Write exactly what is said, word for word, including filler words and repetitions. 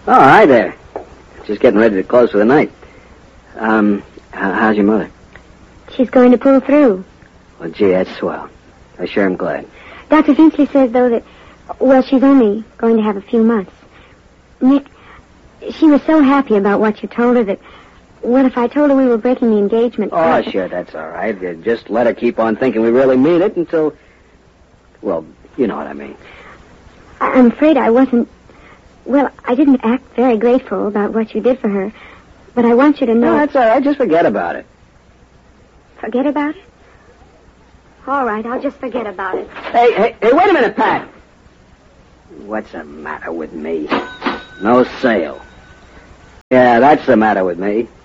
Oh, hi there. Just getting ready to close for the night. Um, h- how's your mother? She's going to pull through. Well, gee, that's swell. I sure am glad. Doctor Finchley says, though, that, well, she's only going to have a few months. Nick, she was so happy about what you told her that, well, if I told her we were breaking the engagement... Oh, I... sure, that's all right. You just let her keep on thinking we really mean it until... Well, you know what I mean. I- I'm afraid I wasn't... Well, I didn't act very grateful about what you did for her, but I want you to know... No, that's all right. Just forget about it. Forget about it? All right, I'll just forget about it. Hey, hey, hey, wait a minute, Pat. What's the matter with me? No sale. Yeah, that's the matter with me.